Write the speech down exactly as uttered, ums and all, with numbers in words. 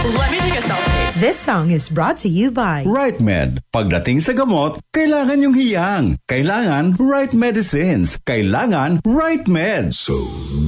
Let me take a selfie. This song is brought to you by Right Med. Pagdating sa gamot, kailangan yung hiyang. Kailangan right medicines. Kailangan Right Med. So